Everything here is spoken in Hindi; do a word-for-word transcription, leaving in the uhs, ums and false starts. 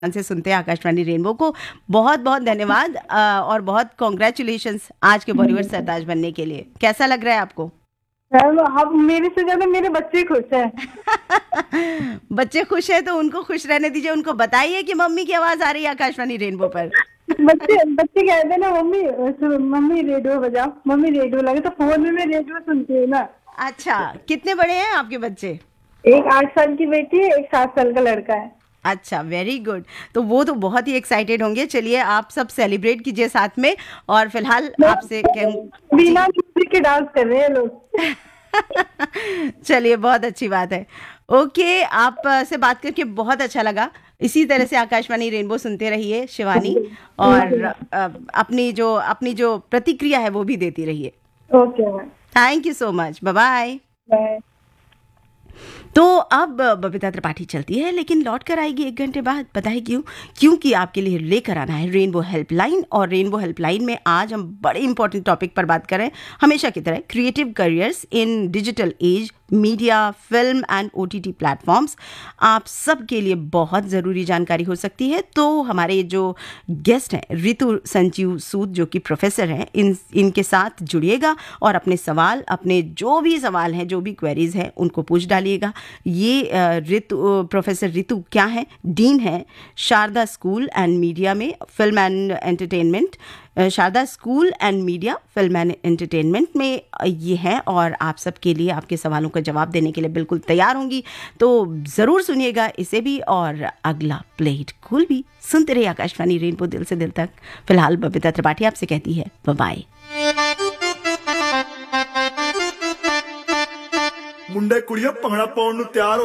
से सुनते हैं आकाशवाणी रेनबो को। बहुत बहुत धन्यवाद और बहुत कॉन्ग्रेचुलेशंस आज के बॉलीवुड सरताज बनने के लिए। कैसा लग रहा है आपको? अब मेरे से ज्यादा मेरे बच्चे खुश हैं। बच्चे खुश हैं तो उनको खुश रहने दीजिए। उनको बताइए कि मम्मी की आवाज आ रही है आकाशवाणी रेनबो पर। बच्चे बच्चे कहते हैं ना मम्मी मम्मी रेडियो बजाओ, मम्मी रेडियो लगे, तो फोन में मैं रेडियो सुनती हूँ ना। अच्छा, कितने बड़े हैं आपके बच्चे? एक आठ साल की बेटी है, एक सात साल का लड़का है। अच्छा, वेरी गुड। तो वो तो बहुत ही एक्साइटेड होंगे। चलिए आप सब सेलिब्रेट कीजिए साथ में। और फिलहाल आपसे बिना म्यूजिक के डांस कर रहे हैं लोग। चलिए, बहुत अच्छी बात है। ओके, आप से बात करके बहुत अच्छा लगा। इसी तरह से आकाशवाणी रेनबो सुनते रहिए शिवानी, और अपनी जो अपनी जो प्रतिक्रिया है वो भी देती रहिए। Okay, thank you so much. Bye bye. Bye. तो अब बबीता त्रिपाठी चलती है, लेकिन लौट कर आएगी एक घंटे बाद। पता है क्यों? क्योंकि आपके लिए लेकर आना है रेनबो हेल्पलाइन। और रेनबो हेल्पलाइन में आज हम बड़े इंपॉर्टेंट टॉपिक पर बात करें, हमेशा की तरह creative careers in digital age, media, film and OTT platforms. आप सब के लिए बहुत ज़रूरी जानकारी हो सकती है। तो हमारे जो गेस्ट हैं रितु संजीव सूद, जो कि प्रोफेसर हैं, इन इनके साथ जुड़िएगा और अपने सवाल, अपने जो भी सवाल हैं, जो भी क्वेरीज हैं, उनको पूछ डालिएगा। ये रितु प्रोफेसर रितु क्या है? डीन है शारदा स्कूल एंड मीडिया में, film and entertainment, Sharda school and media film and entertainment में ये है। और आप सबके लिए आपके सवालों का जवाब देने के लिए बिल्कुल तैयार होंगी। तो ज़रूर सुनिएगा इसे भी और अगला प्ले इट कूल भी। सुनते रहिए आकाशवाणी रेनबो दिल से दिल तक। फिलहाल बबीता त्रिपाठी आपसे कहती है बाय बाय। मुंडे कुड़ियां भंगड़ा पाउण नूं तैयार